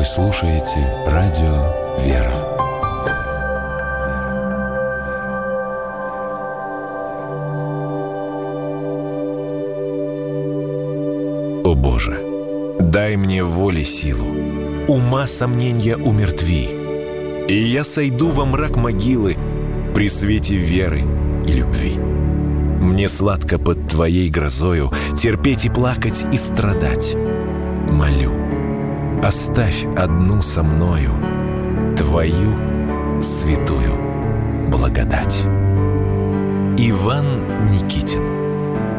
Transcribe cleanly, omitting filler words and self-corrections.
слушаете радио «Вера». О Боже, дай мне воли силу, ума сомнения умертви, и я сойду во мрак могилы при свете веры и любви. Мне сладко под Твоей грозою терпеть и плакать и страдать. Молю, оставь одну со мною Твою святую благодать. Иван Никитин.